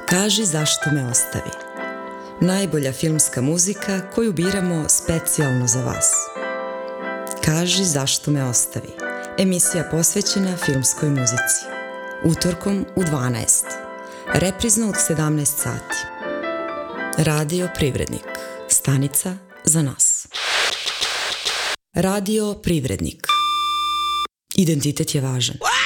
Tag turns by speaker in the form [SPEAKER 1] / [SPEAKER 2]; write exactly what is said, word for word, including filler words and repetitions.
[SPEAKER 1] Kaži zašto me ostavi. Najbolja filmska muzika koju biramo specijalno za vas. Kaži zašto me ostavi. Emisija posvećena filmskoj muzici. Utorkom u dvanaest. Reprizno od sedamnaest sati. Radio Privrednik. Stanica za nas. Radio Privrednik. Identitet je važan.